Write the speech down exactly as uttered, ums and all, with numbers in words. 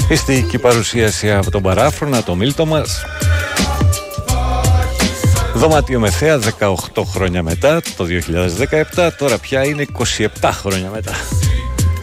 Η στοιχική παρουσίαση από τον παράφρονα, το Μίλτο μας. Δωμάτιο με θέα δεκαοκτώ χρόνια μετά, το δύο χιλιάδες δεκαεπτά, τώρα πια είναι είκοσι επτά χρόνια μετά.